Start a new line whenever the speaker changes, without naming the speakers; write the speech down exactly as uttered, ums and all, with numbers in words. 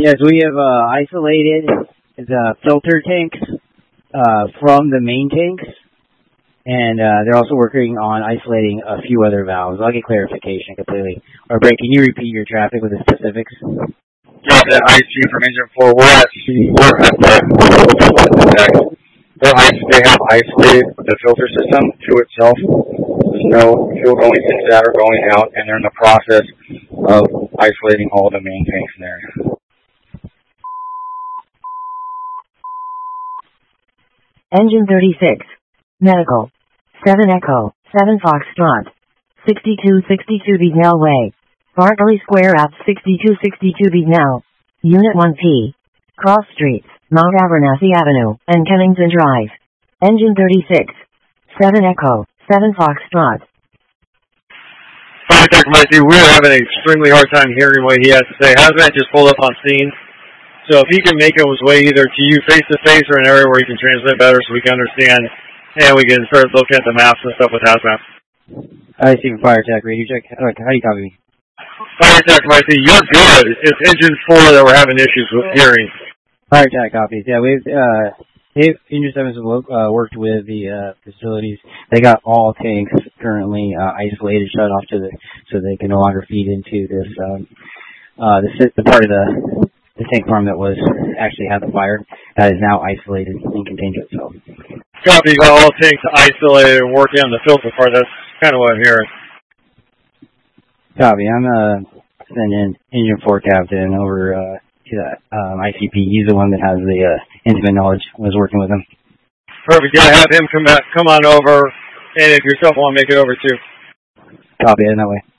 Yes, we have uh, isolated the filter tanks uh, from the main tanks, and uh, they're also working on isolating a few other valves. I'll get clarification completely. Or, Brett, can you repeat your traffic with the specifics?
Yeah, the I C from engine four, we're at, we're at the filter deck. They're, they have isolated the filter system to itself. There's no fuel going into that or going out, and they're in the process of isolating all the main tanks in there.
Engine thirty-six. Medical. seven Echo. seven Foxtrot. sixty-two sixty-two Beagnell Way. Bartley Square at sixty-two sixty-two Beagnell. Unit one P. Cross Streets, Mount Abernathy Avenue, and Kennington Drive. Engine thirty-six. seven Echo. seven Foxtrot.
Contact Mikey, we're having an extremely hard time hearing what he has to say. Hazmat just pulled up on scene. So if he can make his way either to you face-to-face or an area where he can transmit better so we can understand, and we can start looking at the maps and stuff with Hazmat.
I see from Fire Attack Radio Check. How do you copy me?
Fire Attack Mikey, you're good. It's Engine four that we're having issues with hearing.
Fire Attack copies. Yeah, we've, uh, they've, Engine seven's uh, worked with the uh, facilities. They got all tanks currently uh, isolated, shut off to the, so they can no longer feed into this, um, uh, the, the part of the, the tank farm that was actually had the fire that is now isolated and contained to itself.
Copy, you got all tanks isolated and working on the filter part. That's kind of what I'm hearing.
Copy. I'm uh, sending Engine four Captain over uh, to that um, I C P. He's the one that has the uh, intimate knowledge. I was working with him.
Perfect. Yeah, have him come back, come on over, and if yourself want to make it over too.
Copy. In that way.